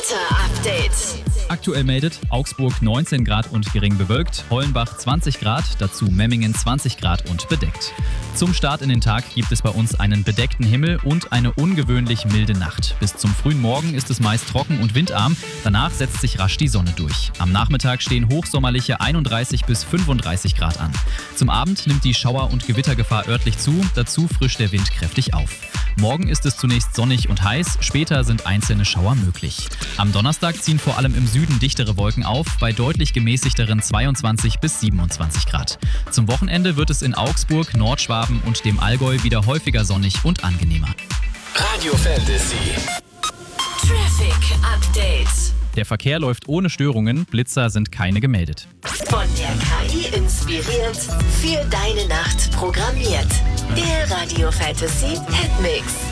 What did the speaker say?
Wetter Update. Aktuell meldet Augsburg 19 Grad und gering bewölkt, Hollenbach 20 Grad, dazu Memmingen 20 Grad und bedeckt. Zum Start in den Tag gibt es bei uns einen bedeckten Himmel und eine ungewöhnlich milde Nacht. Bis zum frühen Morgen ist es meist trocken und windarm, danach setzt sich rasch die Sonne durch. Am Nachmittag stehen hochsommerliche 31 bis 35 Grad an. Zum Abend nimmt die Schauer- und Gewittergefahr örtlich zu, dazu frischt der Wind kräftig auf. Morgen ist es zunächst sonnig und heiß, später sind einzelne Schauer möglich. Am Donnerstag ziehen vor allem im Süden dichtere Wolken auf, bei deutlich gemäßigteren 22 bis 27 Grad. Zum Wochenende wird es in Augsburg, Nordschwaben und dem Allgäu wieder häufiger sonnig und angenehmer. Radio Fantasy. Traffic Update. Der Verkehr läuft ohne Störungen, Blitzer sind keine gemeldet. Von der KI inspiriert, für deine Nacht programmiert. Der Radio Fantasy Hitmix.